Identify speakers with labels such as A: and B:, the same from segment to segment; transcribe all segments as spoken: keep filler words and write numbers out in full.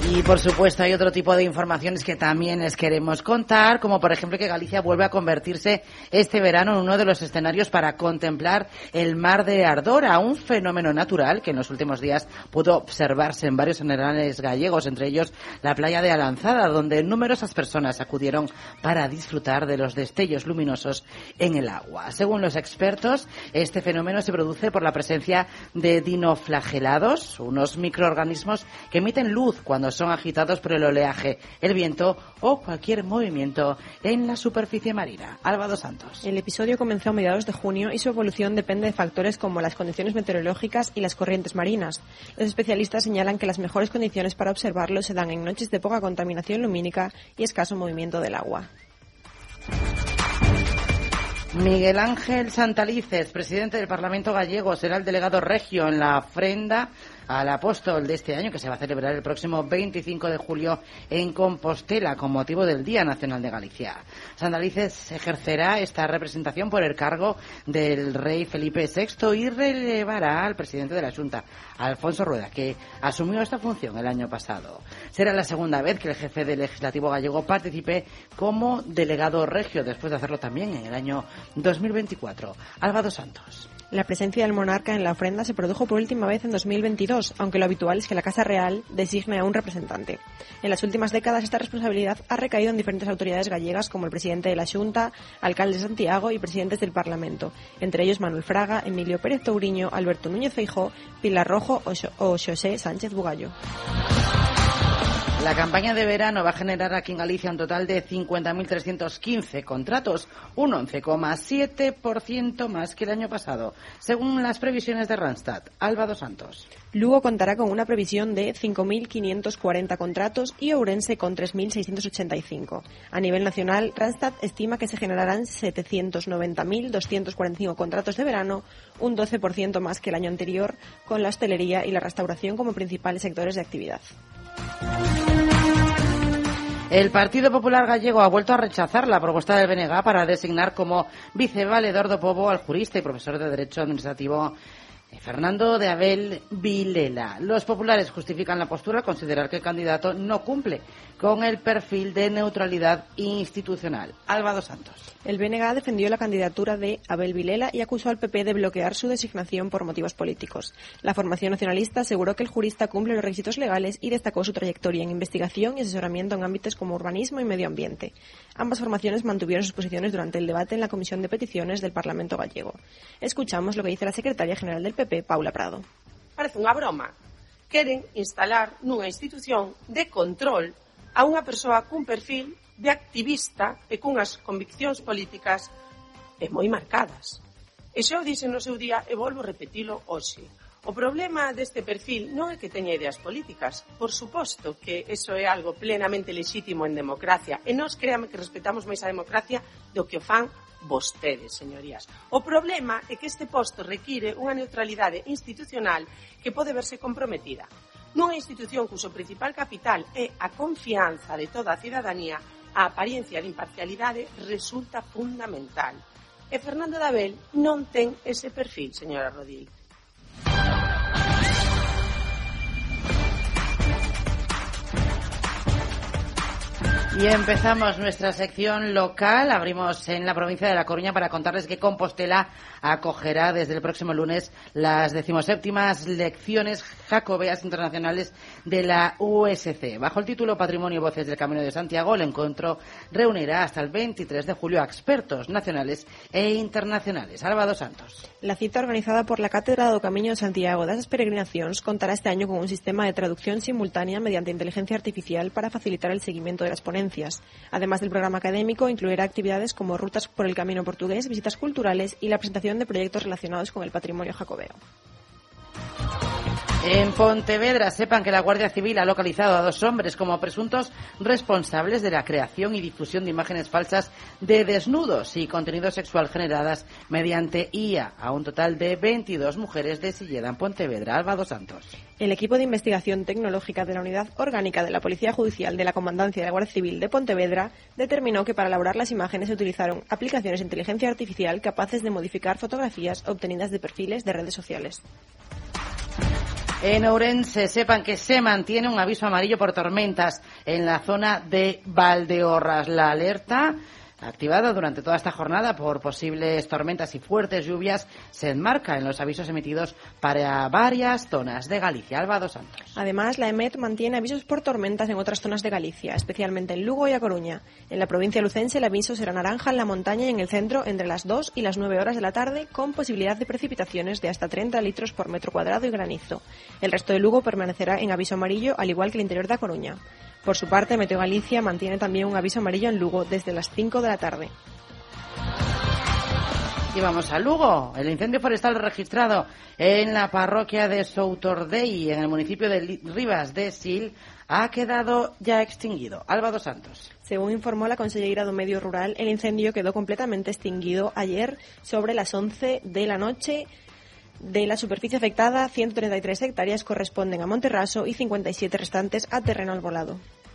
A: Y por supuesto hay otro tipo de informaciones que también les queremos contar, como por ejemplo que Galicia vuelve a convertirse este verano en uno de los escenarios para contemplar el mar de Ardora, un fenómeno natural que en los últimos días pudo observarse en varios generales gallegos, entre ellos la playa de Alanzada, donde numerosas personas acudieron para disfrutar de los destellos luminosos en el agua. Según los expertos, este fenómeno se produce por la presencia de dinoflagelados, unos microorganismos que emiten luz cuando son agitados por el oleaje, el viento o cualquier movimiento en la superficie marina. Alba dos Santos.
B: El episodio comenzó a mediados de junio y su evolución depende de factores como las condiciones meteorológicas y las corrientes marinas. Los especialistas señalan que las mejores condiciones para observarlo se dan en noches de poca contaminación lumínica y escaso movimiento del agua.
A: Miguel Ángel Santalices, presidente del Parlamento gallego, será el delegado regio en la ofrenda al apóstol de este año, que se va a celebrar el próximo veinticinco de julio en Compostela con motivo del Día Nacional de Galicia. Santalices ejercerá esta representación por el cargo del rey Felipe sexto y relevará al presidente de la Xunta, Alfonso Rueda, que asumió esta función el año pasado. Será la segunda vez que el jefe del Legislativo gallego participe como delegado regio, después de hacerlo también en el año dos mil veinticuatro. Alba dos Santos.
B: La presencia del monarca en la ofrenda se produjo por última vez en dos mil veintidós, aunque lo habitual es que la Casa Real designe a un representante. En las últimas décadas esta responsabilidad ha recaído en diferentes autoridades gallegas como el presidente de la Xunta, alcaldes de Santiago y presidentes del Parlamento, entre ellos Manuel Fraga, Emilio Pérez Touriño, Alberto Núñez Feijóo, Pilar Rojo o Xosé Sánchez Bugallo.
A: La campaña de verano va a generar aquí en Galicia un total de cincuenta mil trescientos quince contratos, un once coma siete por ciento más que el año pasado, según las previsiones de Randstad. Alba dos Santos.
B: Lugo contará con una previsión de cinco mil quinientos cuarenta contratos y Ourense con tres mil seiscientos ochenta y cinco. A nivel nacional, Randstad estima que se generarán setecientos noventa mil doscientos cuarenta y cinco contratos de verano, un doce por ciento más que el año anterior, con la hostelería y la restauración como principales sectores de actividad.
A: El Partido Popular Gallego ha vuelto a rechazar la propuesta del B N G para designar como vicevaledor do pobo al jurista y profesor de Derecho Administrativo Fernando de Abel Vilela. Los populares justifican la postura al considerar que el candidato no cumple con el perfil de neutralidad institucional. Alba dos Santos.
B: El B N G defendió la candidatura de Abel Vilela y acusó al P P de bloquear su designación por motivos políticos. La formación nacionalista aseguró que el jurista cumple los requisitos legales y destacó su trayectoria en investigación y asesoramiento en ámbitos como urbanismo y medio ambiente. Ambas formaciones mantuvieron sus posiciones durante el debate en la Comisión de Peticiones del Parlamento gallego. Escuchamos lo que dice la secretaria general del P P, Paula Prado.
C: Parece unha broma. Queren instalar nunha institución de control a unha persoa cun perfil de activista e cunhas conviccións políticas e moi marcadas. E xa o dixen no seu día e volvo a repetilo hoxe. O problema deste perfil non é que teña ideas políticas. Por suposto que eso é algo plenamente lexítimo en democracia. E nós créame que respetamos máis a democracia do que o fan vostedes, señorías. O problema é que este posto require unha neutralidade institucional que pode verse comprometida. Nunha institución cuxo principal capital é a confianza de toda a cidadanía, a apariencia de imparcialidade resulta fundamental. E Fernando de Abel non ten ese perfil, señora Rodil.
A: Y empezamos nuestra sección local. Abrimos en la provincia de La Coruña para contarles que Compostela acogerá desde el próximo lunes las decimoséptimas lecciones jacobeas internacionales de la U S C. Bajo el título Patrimonio y Voces del Camino de Santiago, el encuentro reunirá hasta el veintitrés de julio a expertos nacionales e internacionales. Alba dos Santos.
B: La cita organizada por la Cátedra do Camiño de Santiago desas peregrinacións contará este año con un sistema de traducción simultánea mediante inteligencia artificial para facilitar el seguimiento de las ponencias. Además del programa académico, incluirá actividades como rutas por el camino portugués, visitas culturales y la presentación de proyectos relacionados con el patrimonio jacobeo.
A: En Pontevedra, sepan que la Guardia Civil ha localizado a dos hombres como presuntos responsables de la creación y difusión de imágenes falsas de desnudos y contenido sexual generadas mediante I A a un total de veintidós mujeres de Silleda, en Pontevedra. Alba dos Santos.
B: El equipo de investigación tecnológica de la Unidad Orgánica de la Policía Judicial de la Comandancia de la Guardia Civil de Pontevedra determinó que para elaborar las imágenes se utilizaron aplicaciones de inteligencia artificial capaces de modificar fotografías obtenidas de perfiles de redes sociales.
A: En Ourense, sepan que se mantiene un aviso amarillo por tormentas en la zona de Valdeorras. La alerta, activada durante toda esta jornada por posibles tormentas y fuertes lluvias, se enmarca en los avisos emitidos para varias zonas de Galicia. Alba dos Santos.
B: Además, la EMET mantiene avisos por tormentas en otras zonas de Galicia, especialmente en Lugo y A Coruña. En la provincia lucense, el aviso será naranja en la montaña y en el centro entre las dos y las nueve horas de la tarde, con posibilidad de precipitaciones de hasta treinta litros por metro cuadrado y granizo. El resto de Lugo permanecerá en aviso amarillo, al igual que el interior de A Coruña. Por su parte, Meteo Galicia mantiene también un aviso amarillo en Lugo desde las cinco de la tarde.
A: Y vamos a Lugo. El incendio forestal registrado en la parroquia de Soutordei, en el municipio de Rivas de Sil, ha quedado ya extinguido. Alba dos Santos.
B: Según informó la consellera do Medio Rural, el incendio quedó completamente extinguido ayer sobre las once de la noche. De la superficie afectada, ciento treinta y tres hectáreas corresponden a Monterraso y cincuenta y siete restantes a terreno albolado.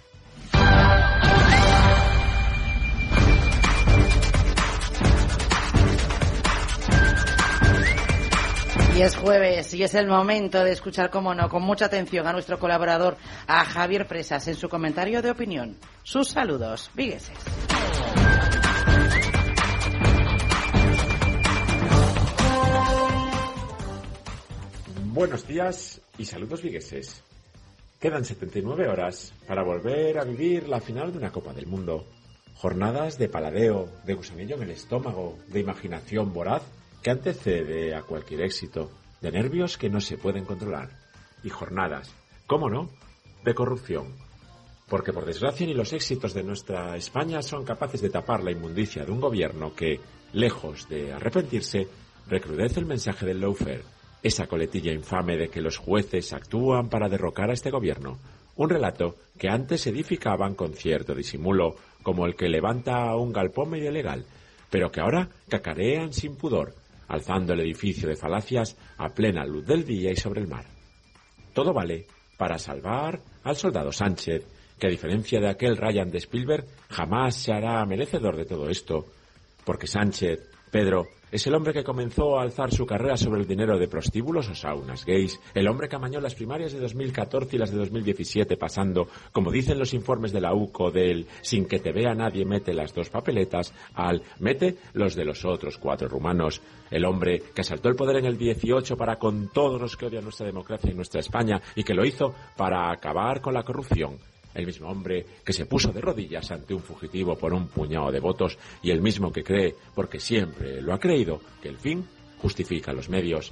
A: Y es jueves y es el momento de escuchar, como no, con mucha atención a nuestro colaborador, a Javier Presas, en su comentario de opinión. Sus saludos, vigueses.
D: Buenos días y saludos vigueses. Quedan setenta y nueve horas para volver a vivir la final de una Copa del Mundo. Jornadas de paladeo, de gusanillo en el estómago, de imaginación voraz que antecede a cualquier éxito, de nervios que no se pueden controlar. Y jornadas, ¿cómo no?, de corrupción. Porque por desgracia ni los éxitos de nuestra España son capaces de tapar la inmundicia de un gobierno que, lejos de arrepentirse, recrudece el mensaje del lawfare. Esa coletilla infame de que los jueces actúan para derrocar a este gobierno. Un relato que antes edificaban con cierto disimulo, como el que levanta un galpón medio legal, pero que ahora cacarean sin pudor, alzando el edificio de falacias a plena luz del día y sobre el mar. Todo vale para salvar al soldado Sánchez, que a diferencia de aquel Ryan de Spielberg, jamás se hará merecedor de todo esto, porque Sánchez, Pedro, es el hombre que comenzó a alzar su carrera sobre el dinero de prostíbulos o saunas gays, el hombre que amañó las primarias de dos mil catorce y las de dos mil diecisiete pasando, como dicen los informes de la U C O, del sin que te vea nadie mete las dos papeletas, al mete los de los otros cuatro rumanos, el hombre que asaltó el poder en el dieciocho para con todos los que odian nuestra democracia y nuestra España y que lo hizo para acabar con la corrupción. El mismo hombre que se puso de rodillas ante un fugitivo por un puñado de votos y el mismo que cree, porque siempre lo ha creído, que el fin justifica los medios.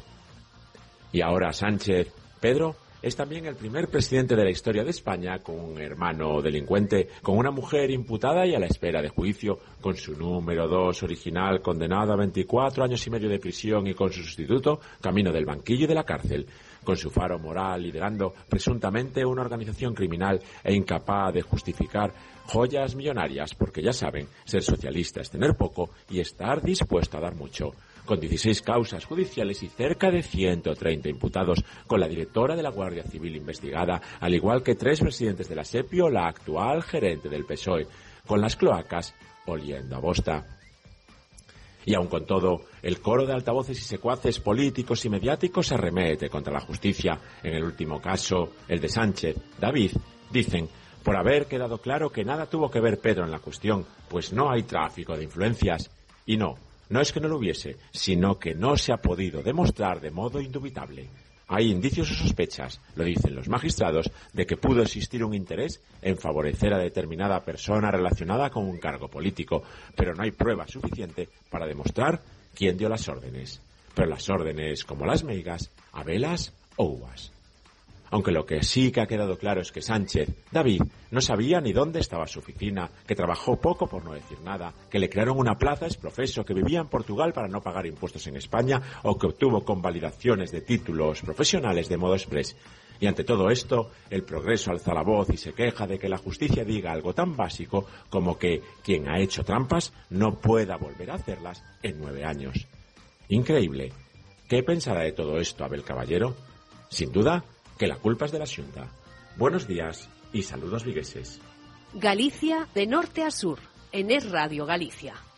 D: Y ahora Sánchez, Pedro, es también el primer presidente de la historia de España con un hermano delincuente, con una mujer imputada y a la espera de juicio, con su número dos original condenado a veinticuatro años y medio de prisión y con su sustituto camino del banquillo y de la cárcel, con su faro moral liderando presuntamente una organización criminal e incapaz de justificar joyas millonarias, porque ya saben, ser socialista es tener poco y estar dispuesto a dar mucho, con dieciséis causas judiciales y cerca de ciento treinta imputados, con la directora de la Guardia Civil investigada, al igual que tres presidentes de la SEPI o la actual gerente del P S O E, con las cloacas oliendo a bosta. Y aun con todo, el coro de altavoces y secuaces políticos y mediáticos se arremete contra la justicia. En el último caso, el de Sánchez, David, dicen, por haber quedado claro que nada tuvo que ver Pedro en la cuestión, pues no hay tráfico de influencias. Y no, no es que no lo hubiese, sino que no se ha podido demostrar de modo indubitable. Hay indicios o sospechas, lo dicen los magistrados, de que pudo existir un interés en favorecer a determinada persona relacionada con un cargo político, pero no hay prueba suficiente para demostrar quién dio las órdenes. Pero las órdenes, como las meigas, a velas o uvas. Aunque lo que sí que ha quedado claro es que Sánchez, David, no sabía ni dónde estaba su oficina, que trabajó poco por no decir nada, que le crearon una plaza exprofeso, que vivía en Portugal para no pagar impuestos en España o que obtuvo convalidaciones de títulos profesionales de modo exprés. Y ante todo esto, el progreso alza la voz y se queja de que la justicia diga algo tan básico como que quien ha hecho trampas no pueda volver a hacerlas en nueve años. Increíble. ¿Qué pensará de todo esto Abel Caballero? Sin duda, que la culpa es de la Xunta. Buenos días y saludos vigueses.
E: Galicia de norte a sur, en Es Radio Galicia.